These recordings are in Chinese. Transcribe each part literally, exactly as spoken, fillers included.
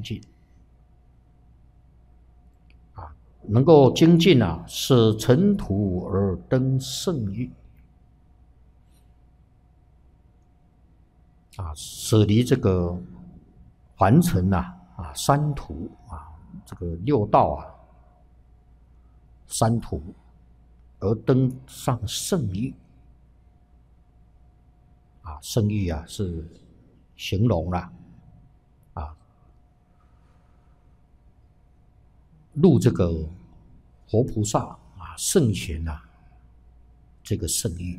进。啊，能够精进啊，舍尘土而登圣域。啊，舍离这个凡尘呐，啊，三途啊，这个六道啊，三途，而登上圣域。啊，圣域啊是形容了啊，入这个活菩萨啊圣贤啊这个圣域。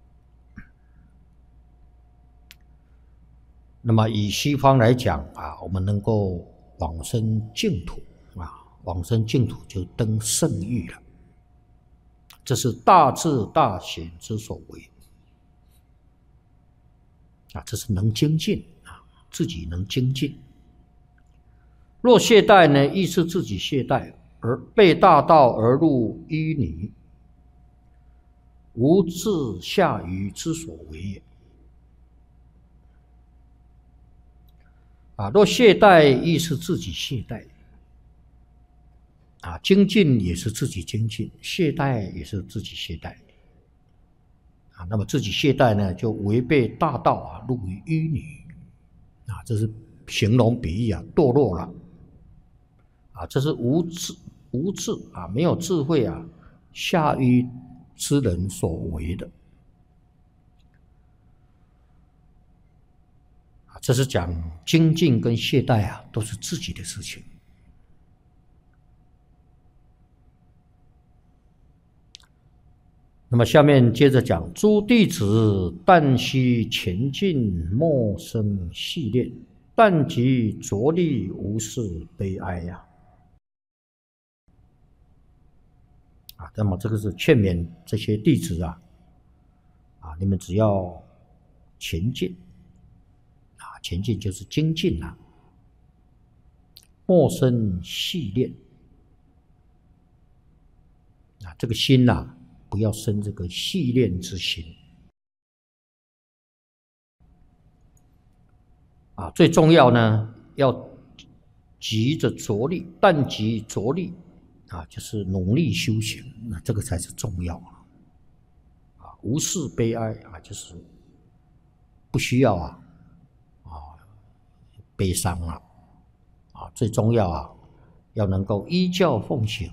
那么以西方来讲啊，我们能够往生净土啊，往生净土就登圣域了。这是大智大显之所为啊，这是能精进啊，自己能精进。若懈怠呢，亦是自己懈怠，而背大道而入淤泥，无自下愚之所为也。啊，若懈怠，亦是自己懈怠。啊，精进也是自己精进，懈怠也是自己懈怠。啊，那么自己懈怠呢，就违背大道啊，入于淤泥。啊，这是形容比喻啊，堕落了。啊，这是无智无智啊，没有智慧啊，下愚之人所为的。啊，这是讲精进跟懈怠啊，都是自己的事情。那么下面接着讲，诸弟子但须前进，莫生系恋；但即着力，无事悲哀呀。啊，那么这个是劝勉这些弟子啊，啊，你们只要前进，啊，前进就是精进啊，莫生系恋。啊，这个心呐、啊。不要生这个系恋之心啊！最重要呢，要急着着力，但急着力啊，就是努力修行，那这个才是重要啊！无事悲哀啊，就是不需要啊啊悲伤啊啊！最重要啊，要能够依教奉行。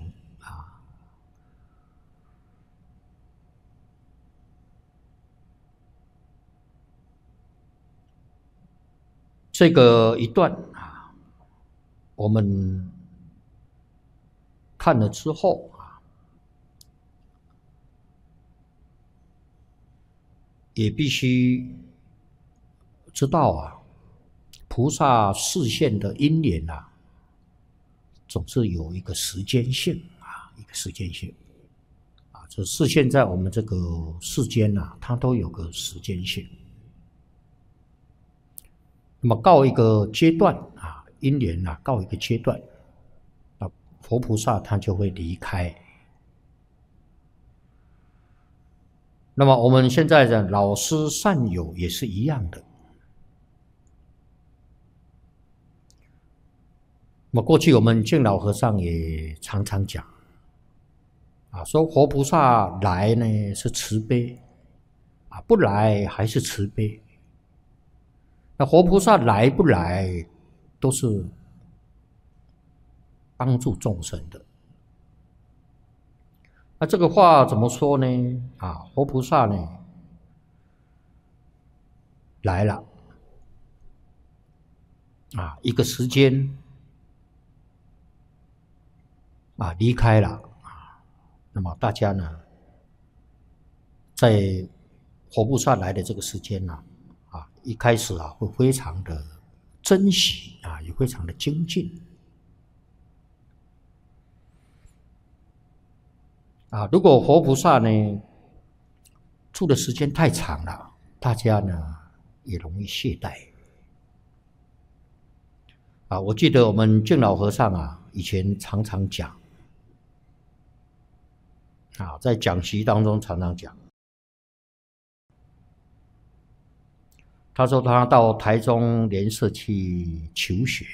这个一段啊，我们看了之后啊，也必须知道啊，菩萨示现的因缘啊，总是有一个时间性啊，一个时间性啊，这示现在我们这个世间啊，它都有个时间性。那么告一个阶段啊，因缘啊，告一个阶段，啊，佛菩萨他就会离开。那么我们现在的老师善友也是一样的。那么过去我们净老和尚也常常讲，啊，说佛菩萨来呢是慈悲，啊，不来还是慈悲。那活菩萨来不来，都是帮助众生的。那这个话怎么说呢？啊，活菩萨呢来了，啊，一个时间啊离开了啊，那么大家呢，在活菩萨来的这个时间呢、啊，啊，一开始啊会非常的珍惜啊，也非常的精进。啊，如果活菩萨呢住的时间太长了，大家呢也容易懈怠。啊，我记得我们净老和尚啊，以前常常讲，啊，在讲习当中常常讲，他说他到台中莲社去求学，